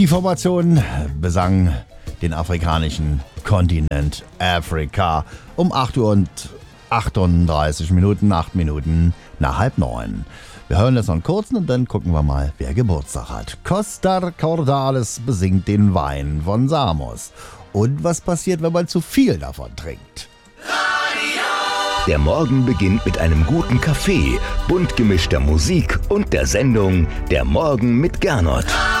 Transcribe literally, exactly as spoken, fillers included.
Die Formation besang den afrikanischen Kontinent Afrika um acht Uhr und achtunddreißig Minuten, acht Minuten nach halb neun. Wir hören jetzt noch einen kurzen und dann gucken wir mal, wer Geburtstag hat. Costa Cordalis besingt den Wein von Samos. Und was passiert, wenn man zu viel davon trinkt? Der Morgen beginnt mit einem guten Kaffee, bunt gemischter Musik und der Sendung Der Morgen mit Gernot.